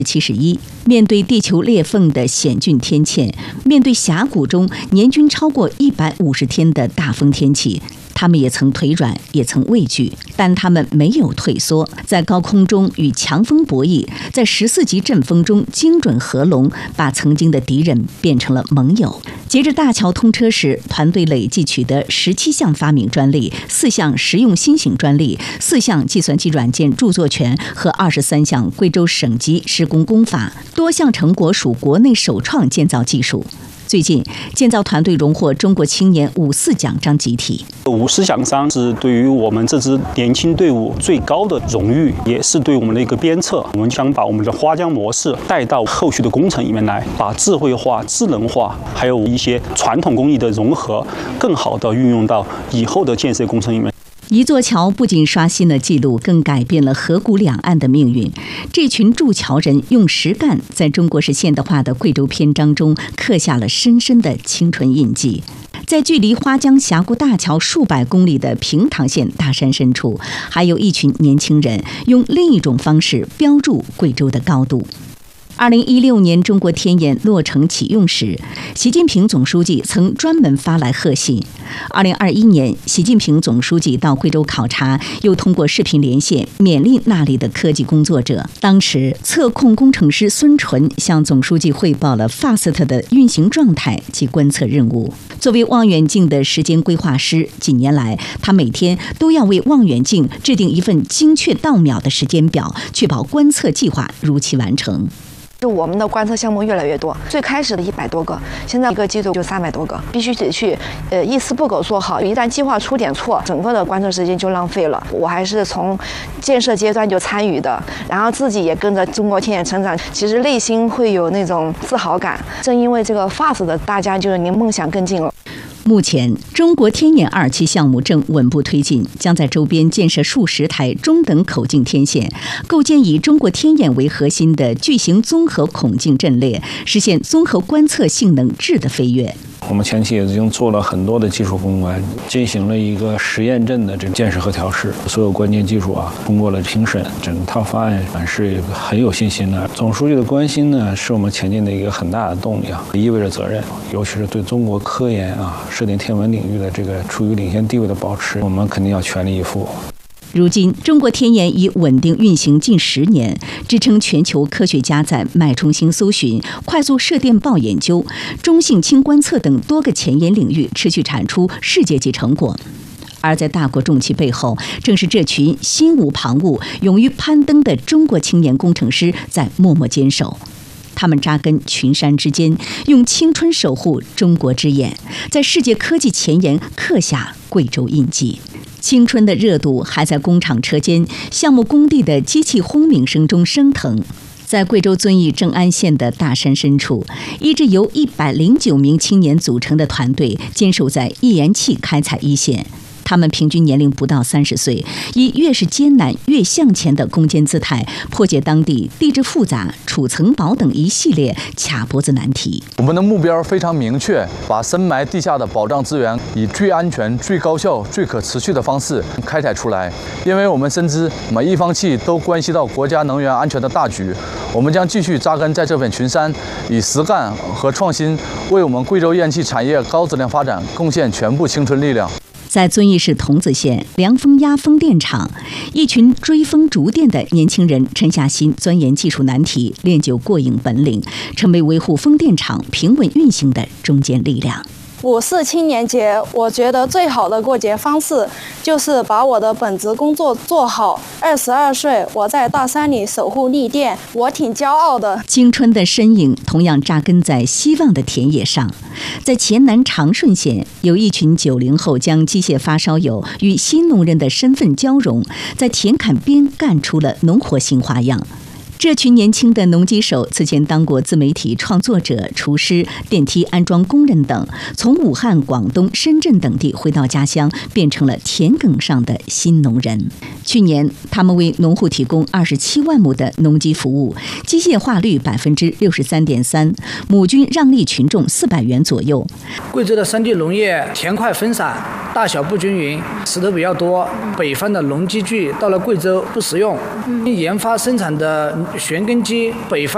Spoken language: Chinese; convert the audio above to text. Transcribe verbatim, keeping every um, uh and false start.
七十一，面对地球裂缝的险峻天堑，面对峡谷中年均超过一百五十天的大风天气，他们也曾腿软，也曾畏惧，但他们没有退缩，在高空中与强风博弈，在十四级阵风中精准合龙，把曾经的敌人变成了盟友。截至大桥通车时，团队累计取得十七项发明专利、四项实用新型专利、四项计算机软件著作权和二十三项贵州省级施工工法，多项成果属国内首创建造技术。最近，建造团队荣获中国青年五四奖章集体。 五四奖章是对于我们这支年轻队伍最高的荣誉，也是对我们的一个鞭策。我们想把我们的花浆模式带到后续的工程里面来，把智慧化、智能化，还有一些传统工艺的融合，更好的运用到以后的建设工程里面。 一座桥不仅刷新了纪录，更改变了河谷两岸的命运。这群筑桥人用实干，在中国式现代化的贵州篇章中刻下了深深的青春印记。在距离花江峡谷大桥数百公里的平塘县大山深处，还有一群年轻人用另一种方式标注贵州的高度。二零一六年中国天眼落成启用时，习近平总书记曾专门发来贺信。二零二一年，习近平总书记到贵州考察，又通过视频连线勉励那里的科技工作者。当时，测控工程师孙纯向总书记汇报了 FAST 的运行状态及观测任务。作为望远镜的时间规划师，几年来，他每天都要为望远镜制定一份精确到秒的时间表，确保观测计划如期完成。 我们的观测项目越来越多，最开始的一百多个，现在一个季度就三百多个，必须得去，呃，一丝不苟做好。一旦计划出点错，整个的观测时间就浪费了。我还是从建设阶段就参与的，然后自己也跟着中国天眼成长，其实内心会有那种自豪感。正因为这个 FAST 的，大家就是离梦想更近了。 目前，中国天眼二期项目正稳步推进，将在周边建设数十台中等口径天线，构建以中国天眼为核心的巨型综合孔径阵列，实现综合观测性能质的飞跃。 我们前期已经做了很多的技术攻关，进行了一个实验阵的这个建设和调试，所有关键技术啊通过了评审，整套方案是很有信心的。总书记的关心呢，是我们前进的一个很大的动力啊，意味着责任，尤其是对中国科研啊、射电天文领域的这个处于领先地位的保持，我们肯定要全力以赴。 如今，中国天眼已稳定运行近十年，支撑全球科学家在脉冲星搜寻、快速射电暴研究、中性氢观测等多个前沿领域持续产出世界级成果。而在大国重器背后，正是这群心无旁骛、勇于攀登的中国青年工程师在默默坚守。他们扎根群山之间，用青春守护中国之眼，在世界科技前沿刻下贵州印记。青春的热度还在工厂车间、项目工地的机器轰鸣声中升腾。在贵州遵义正安县的大山深处，一支由一百零九名青年组成的团队坚守在页岩气开采一线。他们平均年龄不到三十岁，以越是艰难越向前的攻坚姿态，破解当地地质复杂、储层堡等一系列卡脖子难题。 我们的目标非常明确，把深埋地下的宝藏资源以最安全、最高效、最可持续的方式开采出来。因为我们深知每一方气都关系到国家能源安全的大局，我们将继续扎根在这片群山，以实干和创新为我们贵州烟气产业高质量发展贡献全部青春力量。 在遵义市桐梓县凉风压风电厂，一群追风逐电的年轻人沉下心钻研技术难题，练就过硬本领，成为维护风电场平稳运行的中坚力量。 五四青年节，我觉得最好的过节方式就是把我的本职工作做好。二十二岁，我在大山里守护力电，我挺骄傲的。 青春的身影同样扎根在希望的田野上。在黔南长顺县，有一群九零后将机械发烧友与新农人的身份交融，在田坎边干出了农活新花样。这群年轻的农机手此前当过自媒体创作者、厨师、电梯安装工人等，从武汉、广东、深圳等地回到家乡，变成了田埂上的新农人。去年，他们为农户提供二十七万亩的农机服务，机械化率百分之六十三点三，亩均让利群众四百元左右。 贵州的山地农业田块分散，大小不均匀，石头比较多，北方的农机具到了贵州不实用，研发生产的旋耕机北方